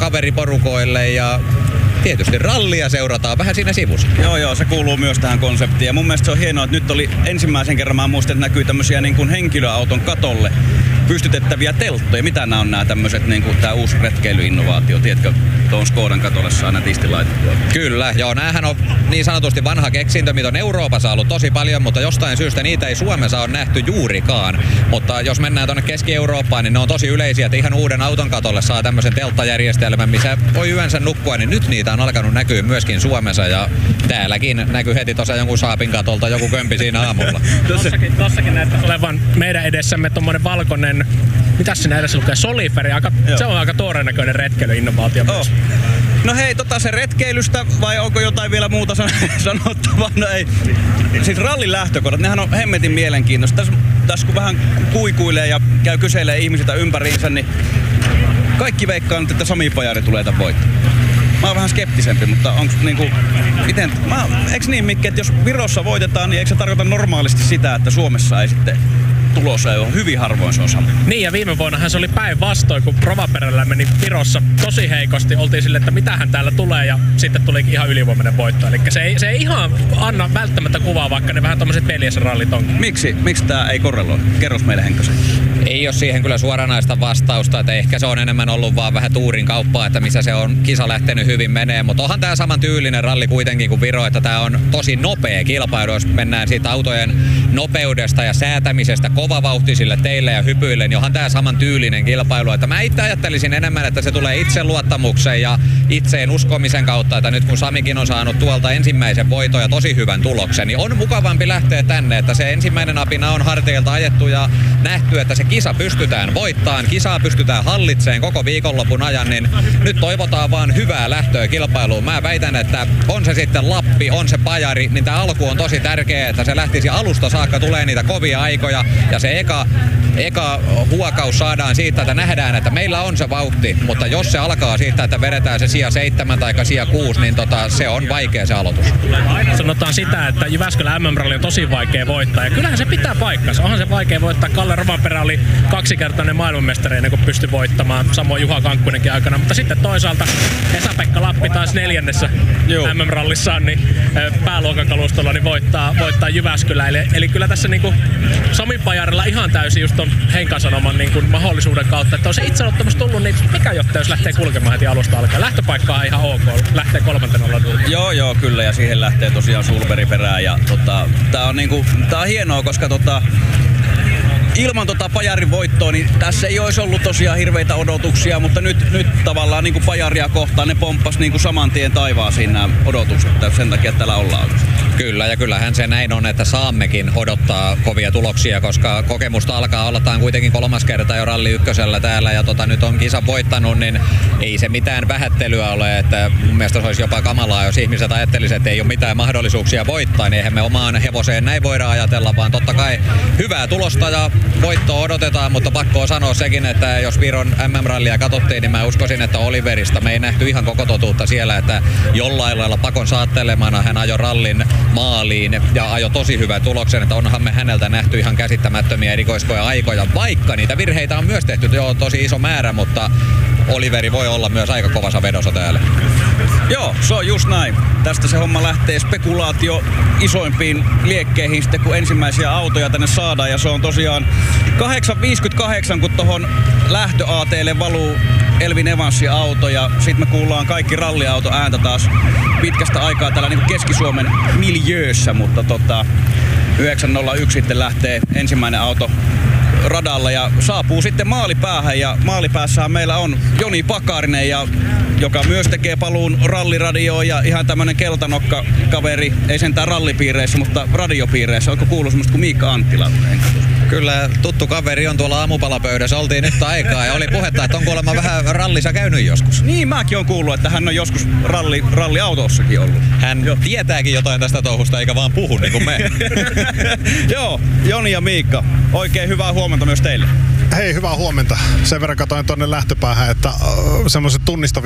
kaveriporukoille ja tietysti rallia seurataan vähän siinä sivussa. Joo, se kuuluu myös tähän konseptiin. Ja mun mielestä se on hienoa, että nyt oli ensimmäisen kerran, mä muistan, että näkyy tämmösiä niin kuin henkilöauton katolle pystytettäviä telttoja. Mitä nämä on nämä tämmöiset, niin kuin tää uusi retkeilyinnovaatio, tiedätkö, tuon Skodan katolle saa nätisti laitettua? Kyllä, joo, näähän on niin sanotusti vanha keksintö, mitä on Euroopassa ollut tosi paljon, mutta jostain syystä niitä ei Suomessa ole nähty juurikaan. Mutta jos mennään tuonne Keski-Eurooppaan, niin ne on tosi yleisiä, että ihan uuden auton katolle saa tämmöisen telttajärjestelmän, missä voi yönsä nukkua, niin nyt niitä on alkanut näkyä myöskin Suomessa ja täälläkin näkyy heti tuossa jonkun Saapin katolta joku kömpi siinä aamulla. Tossakin näyttää olevan meidän edessämme tommonen valkoinen, mitäs siinä edessä lukee, Soliferi, se on aika tuoreen näköinen retkeilyinnovaatio myös. No hei, se retkeilystä vai onko jotain vielä muuta sanottavaa? No ei. Siis rallin lähtökohdat, nehän on hemmetin mielenkiintoista. Tässä kun vähän kuikuilee ja käy kyselee ihmisiltä ympäriinsä, niin kaikki veikkaa nyt, että Sami Pajari tulee tämän voittamaan. Mä oon vähän skeptisempi, mutta onko niinku, eikö niin Mikki, että jos Virossa voitetaan, niin eikö se tarkoita normaalisti sitä, että Suomessa ei sitten tulossa ei ole, hyvin harvoin se on sama. Niin, ja viime vuonnahan se oli päinvastoin, kun Provaperällä meni Virossa tosi heikosti. Oltiin sille, että mitähän täällä tulee, ja sitten tulikin ihan ylivoimainen voitto. Eli se ei ihan anna välttämättä kuvaa, vaikka ne vähän tommoset veljesrallit on. Miksi tää ei korreloi? Kerros meille, Henkkasen. Ei ole siihen kyllä suoranaista vastausta, että ehkä se on enemmän ollut vaan vähän tuurin kauppaa, että missä se on kisa lähtenyt hyvin menee, mutta onhan tää saman tyylinen ralli kuitenkin kuin Viro, että tää on tosi nopea kilpailu, jos mennään siitä autojen nopeudesta ja säätämisestä kovavauhtisille teille ja hypyille, niin onhan tää saman tyylinen kilpailu, että mä itse ajattelisin enemmän, että se tulee itseluottamuksen ja itseen uskomisen kautta, että nyt kun Samikin on saanut tuolta ensimmäisen voiton ja tosi hyvän tuloksen, niin on mukavampi lähteä tänne, että se ensimmäinen apina on harteilta ajettu ja nähty, että se kisa pystytään voittamaan, kisaa pystytään hallitseen koko viikonlopun ajan, niin nyt toivotaan vaan hyvää lähtöä kilpailuun. Mä väitän, että on se sitten Lappi, on se Pajari, niin tää alku on tosi tärkeä, että se lähtisi alusta saakka, tulee niitä kovia aikoja ja se eka huokaus saadaan siitä, että nähdään, että meillä on se vauhti, mutta jos se alkaa siitä, että vedetään se sija 7 tai sija 6, niin se on vaikea se aloitus. Sanotaan sitä, että Jyväskylän MM-ralli on tosi vaikea voittaa, ja kyllähän se pitää paikkansa. Onhan se vaikea voittaa. Kalle Rovanperä oli 2-kertainen maailmanmestari ennen kuin pystyi voittamaan, samoin Juha Kankkunenkin aikana, mutta sitten toisaalta Esa-Pekka Lappi taas 4. MM-rallissaan niin pääluokan kalustolla niin voittaa Jyväskylä. Eli kyllä tässä niinku Sami Pajarilla ihan täysin just ton Henkan sanoman niin kuin mahdollisuuden kautta, että on se itseluottamus tullut, niin mikä johtaa, jos lähtee kulkemaan heti alusta alkaen? Lähtöpaikka on ihan ok, lähtee 3. Joo, kyllä, ja siihen lähtee tosiaan Sulberi perään, ja tää on hienoa, koska ilman Pajarin voittoa, niin tässä ei olisi ollut tosiaan hirveitä odotuksia, mutta nyt tavallaan niin kuin Pajaria kohtaan ne pomppas niin kuin saman tien taivaasiin nämä odotukset, sen takia täällä ollaan. Kyllä, ja kyllähän se näin on, että saammekin odottaa kovia tuloksia, koska kokemusta alkaa olla, tämä on kuitenkin 3. kerta jo Ralli 1 täällä, ja nyt on kisa voittanut, niin ei se mitään vähättelyä ole, että mun mielestä se olisi jopa kamalaa, jos ihmiset ajattelisivat, että ei ole mitään mahdollisuuksia voittaa, niin eihän me omaan hevoseen näin voida ajatella, vaan totta kai hyvää tulosta ja voittoa odotetaan, mutta pakko on sanoa sekin, että jos Viron MM-rallia katsottiin, niin mä uskoisin, että Oliverista me ei nähty ihan koko totuutta siellä, että jollain lailla pakon saattelemana hän ajoi rallin maaliin ja ajoi tosi hyvän tuloksen, että onhan me häneltä nähty ihan käsittämättömiä erikoiskoja aikoja, vaikka niitä virheitä on myös tehty jo tosi iso määrä, mutta Oliveri voi olla myös aika kovassa vedossa täällä. Joo, se on just näin. Tästä se homma lähtee spekulaatio isoimpiin liekkeihin sitten, kun ensimmäisiä autoja tänne saadaan, ja se on tosiaan 8.58, kun tohon lähtö-AT:lle valuu Elvin Evansin auto, ja sit me kuullaan kaikki ralliauto ääntä taas pitkästä aikaa täällä niin Keski-Suomen miljöössä, mutta 9.01 sitten lähtee ensimmäinen auto radalle ja saapuu sitten maalipäähän, ja maalipäässähän meillä on Joni Pakarinen, joka myös tekee paluun ralliradioon ja ihan tämmönen keltanokka kaveri, ei sentään rallipiireissä, mutta radiopiireissä. Oletko kuullut semmoista kuin Miikka Anttila? Kyllä, tuttu kaveri on tuolla aamupalapöydässä, oltiin yhtä aikaa ja oli puhetta, että on kuulemma vähän rallissa käynyt joskus. Niin, mäkin on kuullut, että hän on joskus ralliautossakin ollut. Hän tietääkin jotain tästä touhusta eikä vaan puhu niin kuin me. Joo, Joni ja Miikka, oikein hyvää huomenta myös teille. Hei, hyvää huomenta. Sen verran katoin tuonne lähtöpäähän, että semmoiset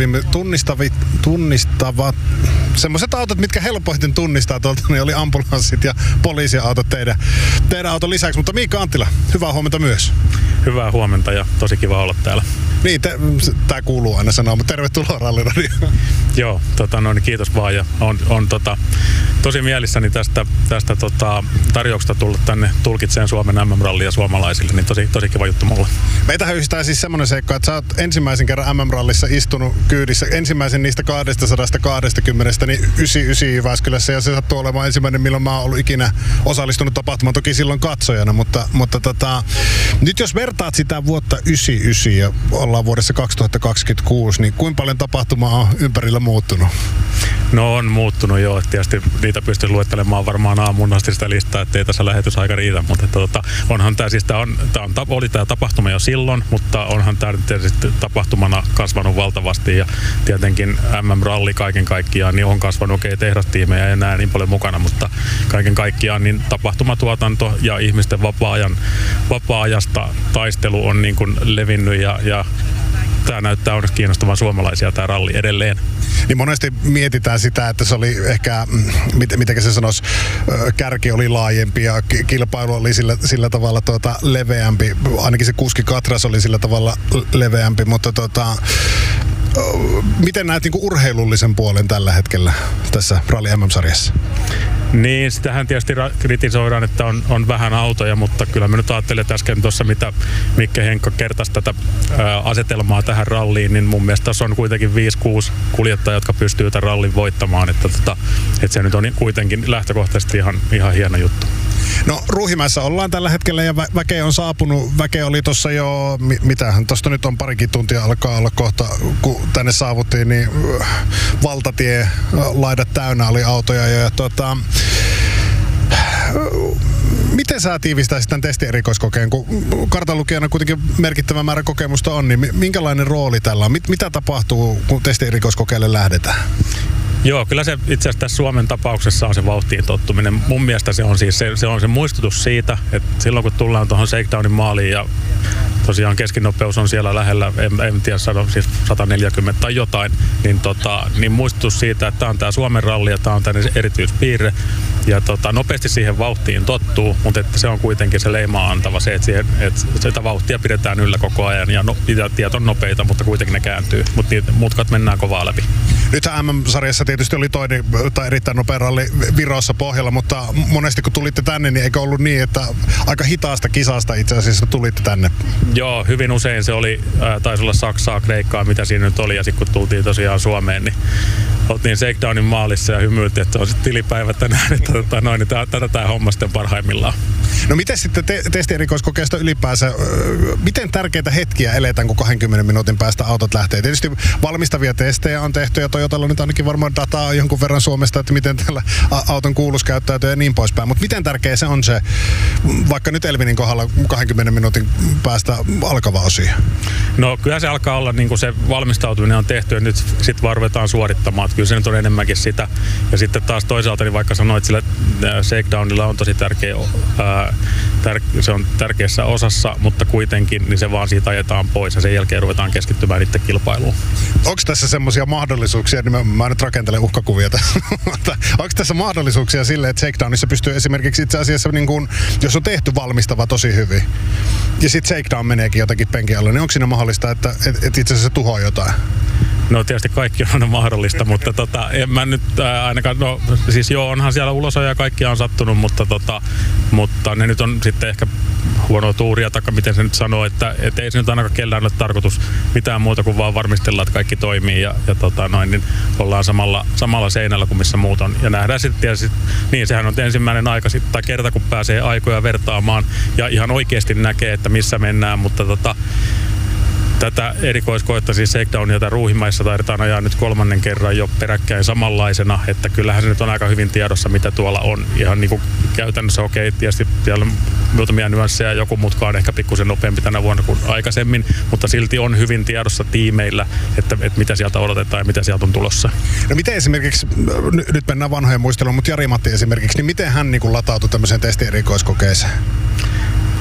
tunnistavat semmoiset autot, mitkä helpoiten tunnistaa tuolta, niin oli ambulanssit ja poliisiautot teidän auton lisäksi. Mutta Miikka Anttila, hyvää huomenta myös. Hyvää huomenta ja tosi kiva olla täällä. Niin, tää kuuluu aina sanoa, mutta tervetuloa Ralliradioon. Joo, kiitos vaan ja on tosi mielissäni tästä tarjouksesta tulla tänne tulkitseen Suomen MM-rallia suomalaisille, niin tosi kiva juttu mulle. Meitähän yhdistää siis semmoinen seikka, että sä oot ensimmäisen kerran MM-rallissa istunut kyydissä, ensimmäisen niistä 220, niin 99 Jyväskylässä, ja se sattuu olemaan ensimmäinen, milloin mä oon ollut ikinä osallistunut tapahtumaan, toki silloin katsojana, mutta nyt jos vertaat sitä vuotta 99 ja ollaan vuodessa 2026, niin kuinka paljon tapahtuma on ympärillä muuttunut? No on muuttunut joo, että tietysti niitä pystyisi luettelemaan varmaan aamuun asti sitä listaa, ettei tässä lähetysaika riitä, mutta onhan tämä siis, oli tämä tapahtuma jo silloin, mutta onhan tämä tietysti tapahtumana kasvanut valtavasti ja tietenkin MM-ralli kaiken kaikkiaan niin on kasvanut, okei, tehdastiimejä ei enää niin paljon mukana, mutta kaiken kaikkiaan niin tapahtumatuotanto ja ihmisten vapaa-ajasta taistelu on niin kuin levinnyt ja tämä näyttää onneksi kiinnostavan suomalaisia tämä ralli edelleen. Niin monesti mietitään sitä, että se oli ehkä, miten se sanoisi, kärki oli laajempi ja kilpailu oli sillä tavalla leveämpi. Ainakin se kuskikatras oli sillä tavalla leveämpi, mutta miten näet niinku urheilullisen puolen tällä hetkellä tässä Rally MM-sarjassa? Niin, sitähän tietysti kritisoidaan, että on vähän autoja, mutta kyllä mä nyt ajattelin, että äsken tuossa, mitä Mikke Henkka kertasi tätä asetelmaa tähän ralliin, niin mun mielestä tässä on kuitenkin 5-6 kuljettajaa, jotka pystyy tämän rallin voittamaan, että se nyt on kuitenkin lähtökohtaisesti ihan hieno juttu. No Ruuhimäessä ollaan tällä hetkellä ja väkeä on saapunut. Väkeä oli tuossa jo, mitähän, tuosta nyt on parikin tuntia alkaa olla kohta, kun tänne saavuttiin, niin valtatie laidat täynnä oli autoja ja miten sä tiivistäisit tämän testierikoiskokeen, kun kartanlukijana kuitenkin merkittävä määrä kokemusta on, niin minkälainen rooli tällä on? Mitä tapahtuu, kun testierikoiskokeelle lähdetään? Joo, kyllä se itse asiassa tässä Suomen tapauksessa on se vauhtiin tottuminen. Mun mielestä se on siis se on se muistutus siitä, että silloin kun tullaan tuohon shakedownin maaliin ja tosiaan keskinopeus on siellä lähellä, en tiedä, siis 140 tai jotain, niin muistutus siitä, että tämä on tämä Suomen ralli ja tämä on tämä erityispiirre. Ja nopeasti siihen vauhtiin tottuu, mutta että se on kuitenkin se leimaa antava se, että sitä vauhtia pidetään yllä koko ajan ja tiet on nopeita, mutta kuitenkin ne kääntyy, mutta mutkat mennään kovaa läpi. Nythän MM-sarjassa tietysti oli toinen tai erittäin nopea ralli Virossa pohjalla, mutta monesti kun tulitte tänne, niin eikö ollut niin, että aika hitaasta kisasta itse asiassa tulitte tänne? Joo, hyvin usein se oli, taisi olla Saksaa, Kreikkaa, mitä siinä nyt oli, ja sitten kun tultiin tosiaan Suomeen, niin oltiin shakedownin maalissa ja hymyiltiin, että on sitten tilipäivä tänään, että niin tätä tämä homma sitten parhaimmillaan. No miten sitten testierikoiskokeesta ylipäänsä, miten tärkeitä hetkiä eletään, kun 20 minuutin päästä autot lähtee? Tietysti valmistavia testejä on tehty ja Toyotalla nyt ainakin varmaan dataa on jonkun verran Suomesta, että miten tällä auton kuuluisi käyttäytyä ja niin poispäin. Mutta miten tärkeä se on se, vaikka nyt Elvinin kohdalla 20 minuutin päästä alkava osio? No kyllä se alkaa olla, niin kuin se valmistautuminen on tehty ja nyt sitten vaan ruvetaan suorittamaan. Kyllä se nyt on enemmänkin sitä. Ja sitten taas toisaalta, niin vaikka sanoit, sillä shakedownilla on tosi tärkeä, se on tärkeässä osassa, mutta kuitenkin niin se vaan siitä ajetaan pois ja sen jälkeen ruvetaan keskittymään itse kilpailuun. Onko tässä semmoisia mahdollisuuksia, niin mä nyt rakentelen uhkakuvia tässä, onko tässä mahdollisuuksia sille, että shakedownissa pystyy esimerkiksi itse asiassa, niin kun, jos on tehty valmistava tosi hyvin ja sitten shakedown meneekin jotenkin penkin alle, niin onko siinä mahdollista, että itse asiassa tuhoaa jotain? No tietysti kaikki on mahdollista, mutta en mä nyt ainakaan, no siis joo, onhan siellä ulosajoja kaikkia on sattunut, mutta ne nyt on sitten ehkä huonoa tuuria, tai miten se nyt sanoo, että ei se nyt ainakaan kellään ole tarkoitus mitään muuta kuin vaan varmistella, että kaikki toimii ja niin ollaan samalla seinällä kuin missä muut on. Ja nähdään sitten tietysti, niin sehän on ensimmäinen aika tai kerta, kun pääsee aikoja vertaamaan ja ihan oikeasti näkee, että missä mennään, mutta tätä erikoiskoetta, siis shakedownia tai Ruuhimaissa taidetaan ajaa nyt 3. kerran jo peräkkäin samanlaisena, että kyllähän se nyt on aika hyvin tiedossa, mitä tuolla on. Ihan niin kuin käytännössä okei, tietysti siellä on muutamia nyansseja, joku mutka on ehkä pikkusen nopeampi tänä vuonna kuin aikaisemmin, mutta silti on hyvin tiedossa tiimeillä, että mitä sieltä odotetaan ja mitä sieltä on tulossa. No miten esimerkiksi, nyt mennään vanhojen muisteluun, mutta Jari-Matti esimerkiksi, niin miten hän niin kuin latautui tämmöiseen testierikoiskokeeseen?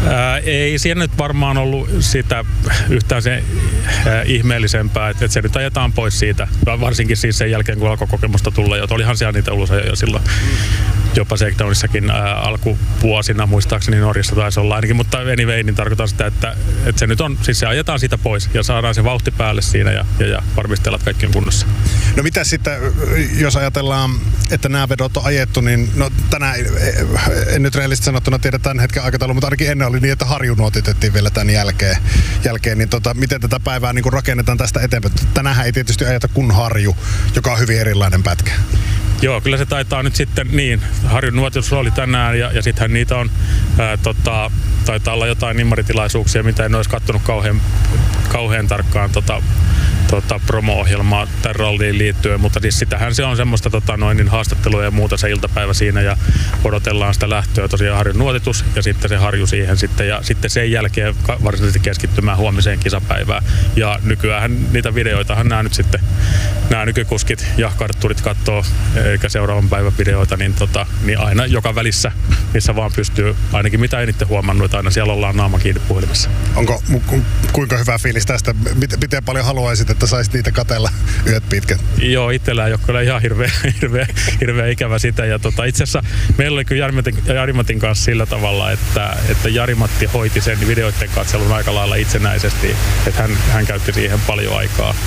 Ei siinä nyt varmaan ollut sitä yhtään se ihmeellisempää, että se nyt ajetaan pois siitä, varsinkin siis sen jälkeen, kun alkoi kokemusta tulla, ja olihan siellä niitä ulosajoja silloin jopa shakedownissakin alkuvuosina, muistaakseni Norjassa taisi olla ainakin, mutta anyway, niin tarkoitan sitä, että se nyt on, siis se ajetaan siitä pois ja saadaan se vauhti päälle siinä ja varmistellaan, että kaikki on kunnossa. No mitä sitten, jos ajatellaan, että nämä vedot on ajettu, niin no tänään, en nyt rehellisesti sanottuna tiedä tämän hetken aikataulu, mutta ainakin ennen oli niin, että harjunuot otettiin vielä tämän jälkeen niin miten tätä päivää niin kuin rakennetaan tästä eteenpäin? Tänäänhän ei tietysti ajeta kun Harju, joka on hyvin erilainen pätkä. Joo, kyllä se taitaa nyt sitten niin. Harjun nuotitus oli tänään ja sittenhän niitä on, taitaa olla jotain nimmaritilaisuuksia, mitä en olisi katsonut kauhean tarkkaan promo-ohjelmaa tämän ralliin liittyen, mutta siis sitähän se on semmoista haastattelua ja muuta se iltapäivä siinä ja odotellaan sitä lähtöä tosiaan Harjun nuotitus ja sitten se Harju siihen sitten ja sitten sen jälkeen varsinaisesti keskittymään huomiseen kisapäivään ja nykyään niitä videoitahan nämä nyt sitten nämä nykykuskit ja kartturit katsoo eikä seuraavan päivän videoita niin aina joka välissä missä vaan pystyy ainakin mitä en itse huomannut että aina siellä ollaan naama kiinni puhelimessa. Onko kuinka hyvä fiilis tästä? Miten paljon haluaisit, että saisit niitä katsella yöt pitkät? Joo, itsellä ei ole kyllä ihan hirveä ikävä sitä. Ja itse asiassa meillä oli kyllä Jari-Matin kanssa sillä tavalla, että Jari-Matti hoiti sen videoiden katselun aika lailla itsenäisesti, että hän käytti siihen paljon aikaa.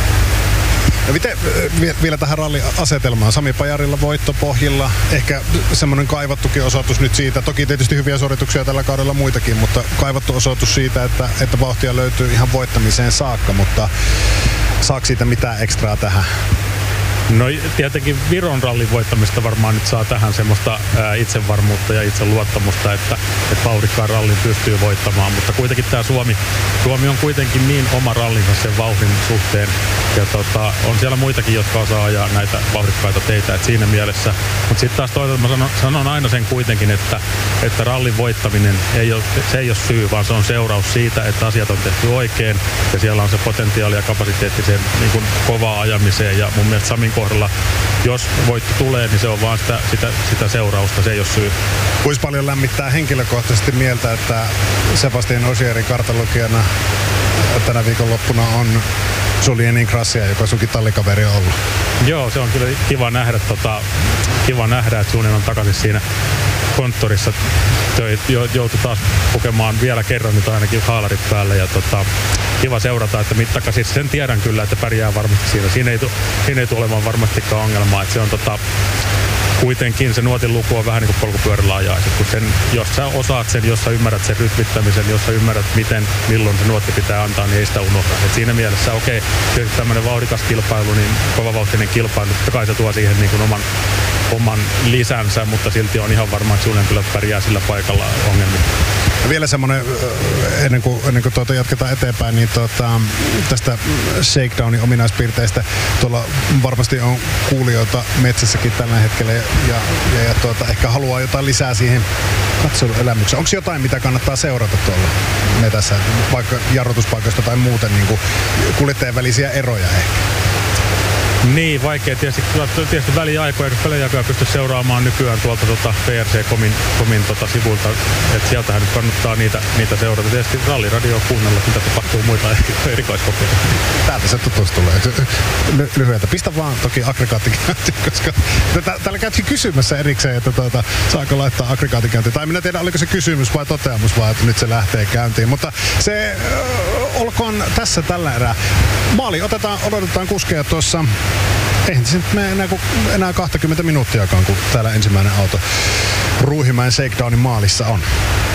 No miten vielä tähän ralliasetelmaan? Sami Pajarilla voittopohjilla, ehkä semmoinen kaivattukin osoitus nyt siitä, toki tietysti hyviä suorituksia tällä kaudella muitakin, mutta kaivattu osoitus siitä, että vauhtia löytyy ihan voittamiseen saakka, mutta saako siitä mitään ekstraa tähän? No tietenkin Viron rallin voittamista varmaan nyt saa tähän semmoista itsevarmuutta ja itseluottamusta, että vauhdikkaan rallin pystyy voittamaan, mutta kuitenkin tämä Suomi on kuitenkin niin oma rallinsa sen vauhdin suhteen ja on siellä muitakin, jotka osaa ajaa näitä vauhdikkaita teitä, että siinä mielessä, mutta sitten taas toisaalta mä sanon aina sen kuitenkin, että rallin voittaminen ei ole syy, vaan se on seuraus siitä, että asiat on tehty oikein ja siellä on se potentiaali ja kapasiteetti sen niin kuin kovaa ajamiseen ja mun mielestä Samin kohdalla, jos voitto tulee, niin se on vaan sitä seurausta, se ei ole syy. Kuinka paljon lämmittää henkilökohtaisesti mieltä, että Sebastian Osierin kartalukijana tänä viikonloppuna on Julien Grassia, joka sunkin tallikaveri on ollut? Joo, se on kyllä kiva nähdä, että Julien on takaisin siinä konttorissa. Joutui taas kokemaan vielä kerran nyt ainakin haalarit päälle ja kiva seurata, että mittakasissa sen tiedän kyllä, että pärjää varmasti siinä. Siinä ei tule olemaan varmastikaan ongelmaa, että se on kuitenkin se nuotin luku on vähän niin kuin polkupyörällä ajaa. Jos sä osaat sen, jos sä ymmärrät sen rytmittämisen, jos sä ymmärrät milloin se nuotti pitää antaa, niin ei sitä unohda. Et siinä mielessä okei, tämmöinen vauhdikas kilpailu, niin kovavauhtinen kilpailu, totta kai se tuo siihen niin kuin oman lisänsä, mutta silti on ihan varma, että Julien kyllä pärjää sillä paikalla ongelmia. Vielä semmoinen, ennen kuin jatketaan eteenpäin, niin tästä shakedownin ominaispiirteistä. Tuolla varmasti on kuulijoita metsässäkin tällä hetkellä ja ehkä haluaa jotain lisää siihen katseluelämykseen. Onko jotain, mitä kannattaa seurata tuolla metässä, vaikka jarrutuspaikoista tai muuten niin kuin kuljettajien välisiä eroja ehkä? Niin, vaikea tietysti väliaikoja pystyy seuraamaan nykyään tuolta PRC-komin sivuilta, että sieltähän nyt kannattaa niitä seurata. Tietysti ralliradioa kuunnella, mitä tapahtuu muita erikoiskokeita. Täältä se tutus tulee lyhyeltä. Pistä vaan toki aggregaattikäyntiin, koska täällä käytiin kysymässä erikseen, että saako laittaa aggregaattikäyntiin. Tai minä tiedä, oliko se kysymys vai toteamus, vaan että nyt se lähtee käyntiin. Mutta se olkoon tässä tällä erää. Maali odotetaan kuskeja tuossa. Eihän se nyt mene enää 20 minuuttiakaan, kun täällä ensimmäinen auto Ruuhimäen Shakedownin maalissa on.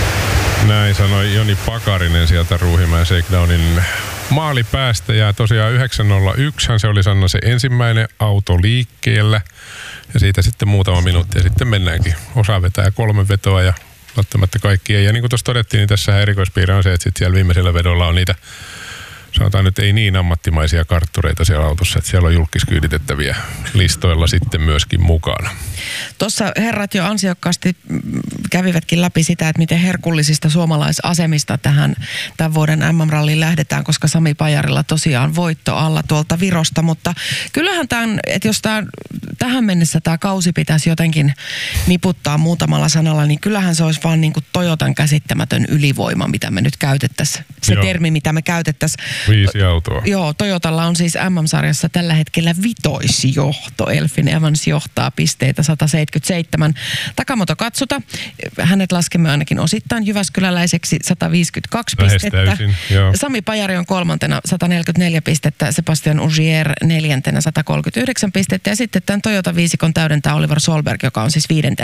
Näin sanoi Joni Pakarinen sieltä Ruuhimäen Shakedownin maalipäästä. Ja tosiaan 9.01 se oli Sanna se ensimmäinen auto liikkeellä. Ja siitä sitten muutama minuutti ja sitten mennäänkin. Osa vetää 3 vetoa ja välttämättä kaikki ei. Ja niin kuin tuossa todettiin, niin tässä erikoispiirre on se, että sitten siellä viimeisellä vedolla on niitä, sanotaan nyt ei niin ammattimaisia karttureita siellä autossa, että siellä on julkisyyditettäviä listoilla sitten myöskin mukana. Tuossa herrat jo ansiokkaasti kävivätkin läpi sitä, että miten herkullisista suomalaisasemista tämän vuoden MM-ralliin lähdetään, koska Sami Pajarilla tosiaan voitto alla tuolta Virosta, mutta kyllähän tämän, että jos tähän mennessä tämä kausi pitäisi jotenkin niputtaa muutamalla sanalla, niin kyllähän se olisi vaan niin kuin Toyotan käsittämätön ylivoima, mitä me nyt käytettäisiin. Se termi, mitä me käytettäisiin. 5 autoa. Joo, Toyotalla on siis MM-sarjassa tällä hetkellä vitoisjohto. Elfin Evans johtaa pisteitä 177. Takamoto Katsuta, hänet laskemme ainakin osittain jyväskyläläiseksi 152 pistettä. Täysin, Sami Pajari on 3. 144 pistettä, Sebastian Ogier 4. 139 pistettä ja sitten tämän Toyota-viisikon täydentää Oliver Solberg, joka on siis 5.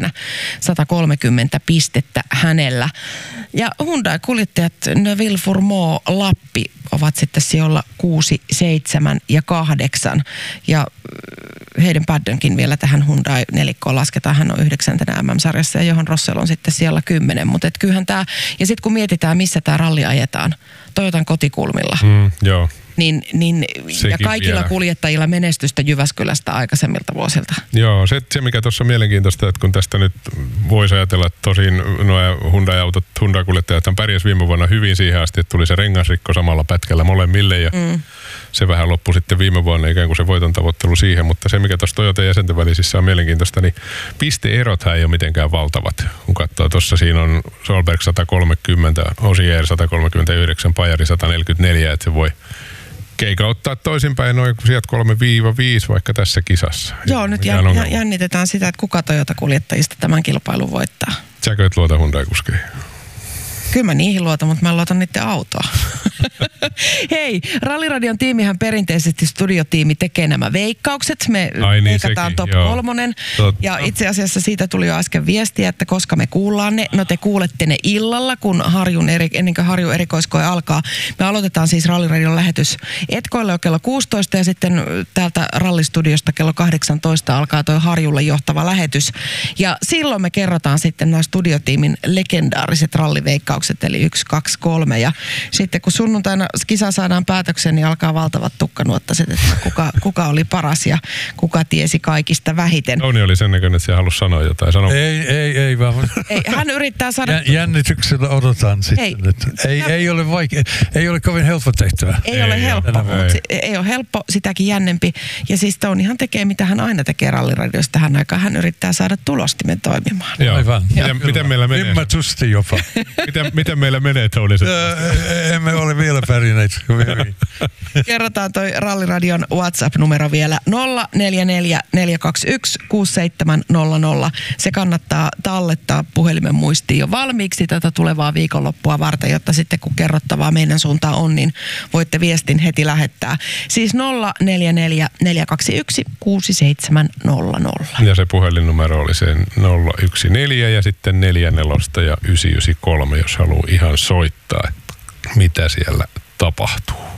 130 pistettä hänellä. Ja Hyundai-kuljettajat Neuville Fourmont Lappi ovat sitten sijoilla 6, 7 ja 8. Ja Hayden Paddonkin vielä tähän Hyundai-nelikkoon lasketaan. Hän on 9. MM-sarjassa ja Johan Rossell on sitten siellä 10. Mutta kyllähän tämä, ja sitten kun mietitään, missä tämä ralli ajetaan, Toyotan kotikulmilla. Joo. Niin ja kaikilla vielä kuljettajilla menestystä Jyväskylästä aikaisemmilta vuosilta. Joo, se mikä tuossa on mielenkiintoista, että kun tästä nyt voisi ajatella, että tosin nuo Hyundai-autot, Hyundai-kuljettajat pärjäs viime vuonna hyvin siihen asti, että tuli se rengasrikko samalla pätkällä molemmille ja se vähän loppui sitten viime vuonna ikään kuin se voiton tavoittelu siihen, mutta se mikä tuossa Toyota jäsenten välisissä on mielenkiintoista, niin pisteerothan ei ole mitenkään valtavat. Kun katsoo tuossa siinä on Solberg 130, Ogier 139, Pajari 144, että se voi keikauttaa toisinpäin noin sieltä 3-5 vaikka tässä kisassa. Joo, nyt jännitetään sitä, että kuka Toyota-kuljettajista tämän kilpailun voittaa. Säkö et luota Hyundai-kuskeihin? Kyllä mä niihin luotan, mutta mä en luota niiden autoa. Hei, Rallyradion tiimihän perinteisesti studiotiimi tekee nämä veikkaukset. Me veikataan top 3. Ja itse asiassa siitä tuli jo äsken viestiä, että koska me kuullaan ne, no te kuulette ne illalla, kun ennen kuin Harjun erikoiskoe alkaa. Me aloitetaan siis Rallyradion lähetys Etkoille jo kello 16 ja sitten täältä rallistudiosta kello 18 alkaa toi Harjulle johtava lähetys. Ja silloin me kerrotaan sitten nämä studiotiimin legendaariset ralliveikkaukset, eli 1, 2, 3. Ja sitten kun sunnuntaina kisa saadaan päätökseen, niin alkaa valtavat tukkanuottaset, että kuka oli paras ja kuka tiesi kaikista vähiten. Touni oli sen näköinen, että se halusi sanoa jotain. Ei vaan. Hän yrittää saada... Jännityksellä odotan sitten. Ei ole vaikea. Ei ole kovin helppo tehtävä. Ei ole helppo, mutta ei ole helppo, sitäkin jännempi. Ja siis Tounihan tekee, mitä hän aina tekee Rallyradiossa tähän aikaan. Hän yrittää saada tulostimen toimimaan. Joo. Aivan. Miten meillä menee? Ymmärrysti jopa. Miten meillä menee, Touni? Emme ole vielä pärjänneet. Kerrotaan toi Rallyradion WhatsApp-numero vielä 044 421 6700. Se kannattaa tallettaa puhelimen muistiin jo valmiiksi tätä tulevaa viikonloppua varten, jotta sitten kun kerrottavaa meidän suuntaan on, niin voitte viestin heti lähettää. Siis 044 421 6700. Ja se puhelinnumero oli se 014 ja sitten 44 ja 993, jos haluaa ihan soittaa, mitä siellä tapahtuu.